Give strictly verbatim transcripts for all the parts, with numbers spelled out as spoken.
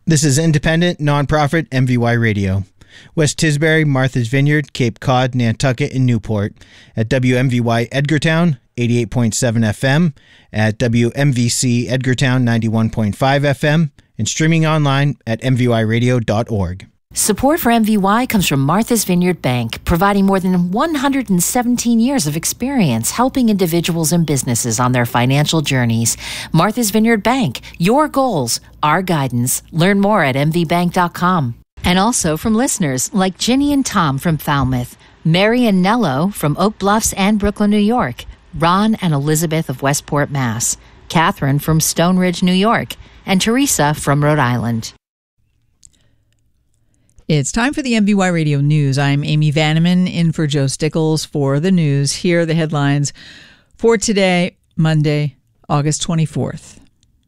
This is independent, nonprofit M V Y Radio. West Tisbury, Martha's Vineyard, Cape Cod, Nantucket, and Newport. At W M V Y Edgartown, eighty-eight point seven F M. At W M V C Edgartown, ninety-one point five F M. And streaming online at m v y radio dot org. Support for M V Y comes from Martha's Vineyard Bank, providing more than one hundred seventeen years of experience helping individuals and businesses on their financial journeys. Martha's Vineyard Bank, your goals, our guidance. Learn more at m v bank dot com. And also from listeners like Ginny and Tom from Falmouth, Mary and Nello from Oak Bluffs and Brooklyn, New York, Ron and Elizabeth of Westport, Mass, Catherine from Stone Ridge, New York, and Teresa from Rhode Island. It's time for the M V Y Radio News. I'm Amy Vanneman in for Joe Stickles for the news. Here are the headlines for today, Monday, August twenty-fourth.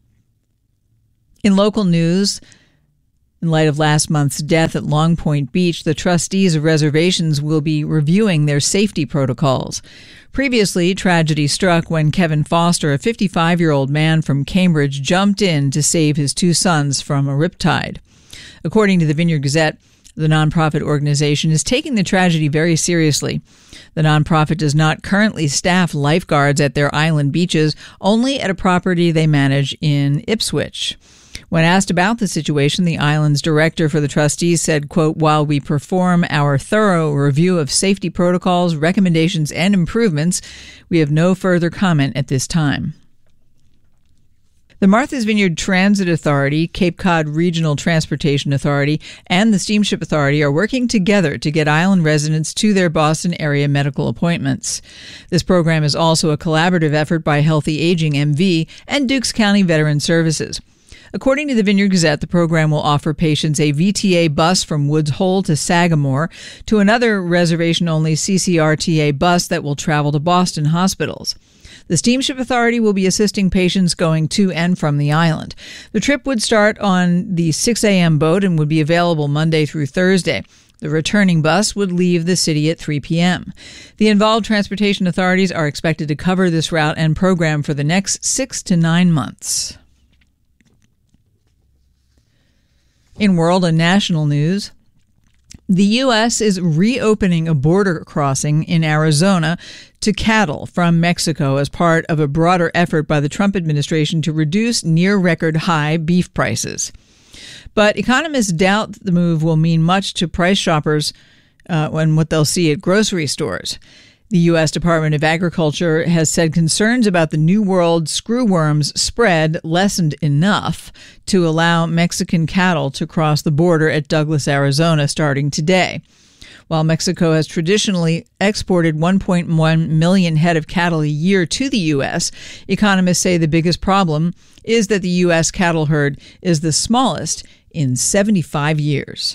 In local news, in light of last month's death at Long Point Beach, the trustees of reservations will be reviewing their safety protocols. Previously, tragedy struck when Kevin Foster, a fifty-five-year-old man from Cambridge, jumped in to save his two sons from a riptide. According to the Vineyard Gazette, the nonprofit organization is taking the tragedy very seriously. The nonprofit does not currently staff lifeguards at their island beaches, only at a property they manage in Ipswich. When asked about the situation, the island's director for the trustees said, quote, "While we perform our thorough review of safety protocols, recommendations, and improvements, we have no further comment at this time." The Martha's Vineyard Transit Authority, Cape Cod Regional Transportation Authority, and the Steamship Authority are working together to get island residents to their Boston area medical appointments. This program is also a collaborative effort by Healthy Aging M V and Dukes County Veteran Services. According to the Vineyard Gazette, the program will offer patients a V T A bus from Woods Hole to Sagamore to another reservation-only C C R T A bus that will travel to Boston hospitals. The Steamship Authority will be assisting patients going to and from the island. The trip would start on the six a.m. boat and would be available Monday through Thursday. The returning bus would leave the city at three p.m. The involved transportation authorities are expected to cover this route and program for the next six to nine months. In world and national news, the U S is reopening a border crossing in Arizona to cattle from Mexico as part of a broader effort by the Trump administration to reduce near-record high beef prices. But economists doubt the move will mean much to price shoppers uh, and what they'll see at grocery stores. The U S Department of Agriculture has said concerns about the New World screwworms spread lessened enough to allow Mexican cattle to cross the border at Douglas, Arizona, starting today. While Mexico has traditionally exported one point one million head of cattle a year to the U S, economists say the biggest problem is that the U S cattle herd is the smallest in seventy-five years.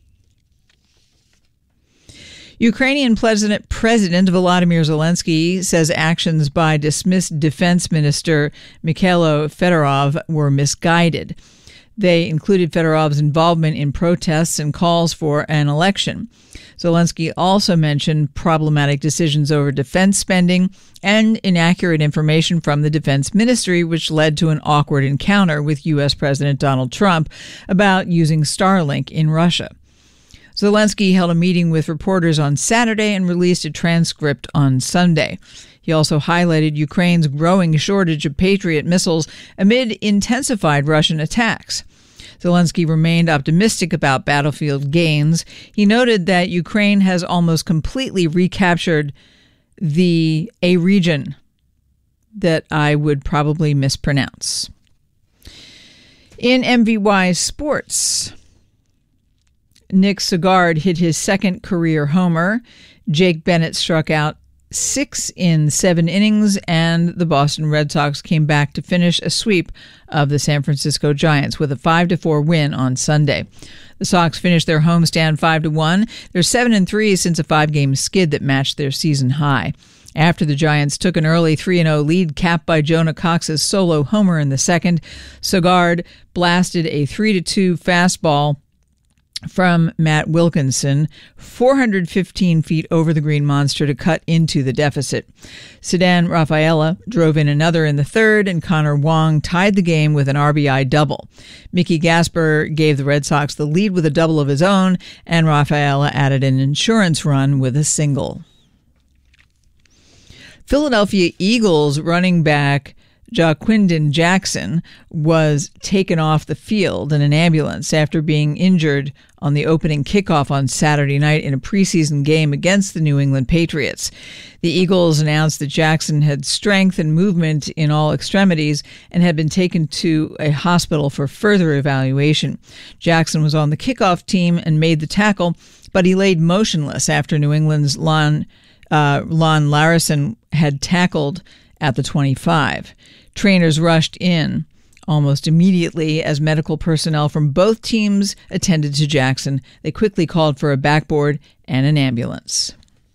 Ukrainian President, President Volodymyr Zelensky says actions by dismissed Defense Minister Mikhailo Fedorov were misguided. They included Fedorov's involvement in protests and calls for an election. Zelensky also mentioned problematic decisions over defense spending and inaccurate information from the Defense Ministry, which led to an awkward encounter with U S President Donald Trump about using Starlink in Russia. Zelensky held a meeting with reporters on Saturday and released a transcript on Sunday. He also highlighted Ukraine's growing shortage of Patriot missiles amid intensified Russian attacks. Zelensky remained optimistic about battlefield gains. He noted that Ukraine has almost completely recaptured the a region that I would probably mispronounce. In M V Y sports, Nick Sagard hit his second career homer. Jake Bennett struck out six in seven innings, and the Boston Red Sox came back to finish a sweep of the San Francisco Giants with a five to four win on Sunday. The Sox finished their homestand five to one. They're seven and three since a five-game skid that matched their season high. After the Giants took an early three and oh lead capped by Jonah Cox's solo homer in the second, Sagard blasted a three to two fastball from Matt Wilkinson, four hundred fifteen feet over the Green Monster to cut into the deficit. Ceddanne Rafaela drove in another in the third, and Connor Wong tied the game with an R B I double. Mickey Gasper gave the Red Sox the lead with a double of his own, and Rafaela added an insurance run with a single. Philadelphia Eagles running back Ja'Quinden Jackson was taken off the field in an ambulance after being injured on the opening kickoff on Saturday night in a preseason game against the New England Patriots. The Eagles announced that Jackson had strength and movement in all extremities and had been taken to a hospital for further evaluation. Jackson was on the kickoff team and made the tackle, but he laid motionless after New England's Lon, uh, Lon Larson had tackled at the twenty-five. Trainers rushed in almost immediately as medical personnel from both teams attended to Jackson. They quickly called for a backboard and an ambulance.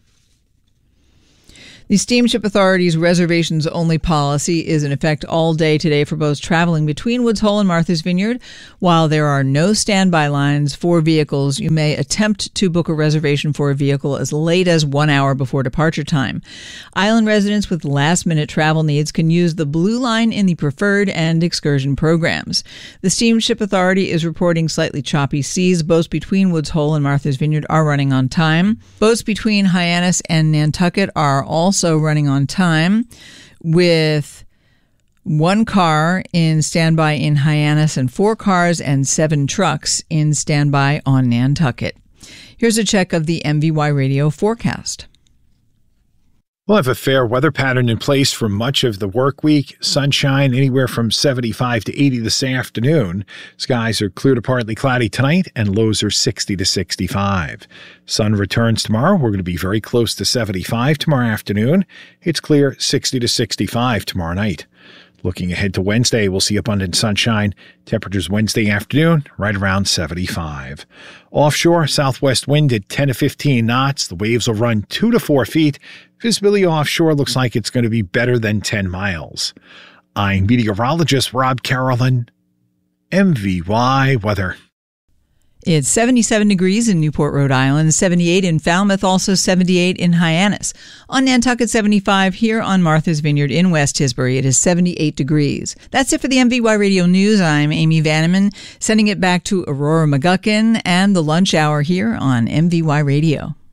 The Steamship Authority's reservations-only policy is in effect all day today for boats traveling between Woods Hole and Martha's Vineyard. While there are no standby lines for vehicles, you may attempt to book a reservation for a vehicle as late as one hour before departure time. Island residents with last-minute travel needs can use the Blue Line in the Preferred and Excursion programs. The Steamship Authority is reporting slightly choppy seas. Boats between Woods Hole and Martha's Vineyard are running on time. Boats between Hyannis and Nantucket are also Also running on time, with one car in standby in Hyannis and four cars and seven trucks in standby on Nantucket. Here's a check of the M V Y Radio forecast. We'll have a fair weather pattern in place for much of the work week. Sunshine anywhere from seventy-five to eighty this afternoon. Skies are clear to partly cloudy tonight, and lows are sixty to sixty-five. Sun returns tomorrow. We're going to be very close to seventy-five tomorrow afternoon. It's clear sixty to sixty-five tomorrow night. Looking ahead to Wednesday, we'll see abundant sunshine. Temperatures Wednesday afternoon right around seventy-five. Offshore, southwest wind at ten to fifteen knots. The waves will run two to four feet. Visibility offshore looks like it's going to be better than ten miles. I'm meteorologist Rob Carolyn, M V Y Weather. It's seventy-seven degrees in Newport, Rhode Island, seventy-eight in Falmouth, also seventy-eight in Hyannis. On Nantucket, seventy-five. Here on Martha's Vineyard in West Tisbury, it is seventy-eight degrees. That's it for the M V Y Radio News. I'm Amy Vanneman, sending it back to Aurora McGuckin and the lunch hour here on M V Y Radio.